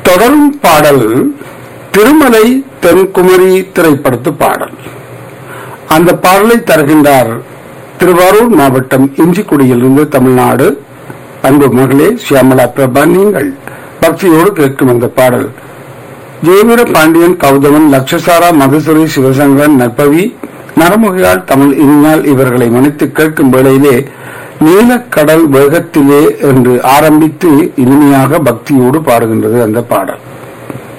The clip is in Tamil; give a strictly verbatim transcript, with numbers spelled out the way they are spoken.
தொடரும் பாடல் திருமலை தென்குமரி திரைப்படத்து பாடல். அந்த பாடலை தருகின்றார் திருவாரூர் மாவட்டம் இஞ்சிக்குடியிலிருந்து தமிழ்நாடு அன்பு மகளே சியாமலா பிரபா. நீங்கள் பக்தியோடு கேட்கும் அந்த பாடல் ஜெயவீர பாண்டியன், கௌதமன், லட்சசாரா, மதுசுரி, சிவசங்கரன், நற்பவி, நரமுகையால், தமிழ் இனியால் இவர்களை மன்னித்து கேட்கும் வேளையிலே நீலக்கடல் வேகத்திலே என்று ஆரம்பித்து இனிமையாக பக்தியோடு பாடுகின்றது அந்த பாடல்.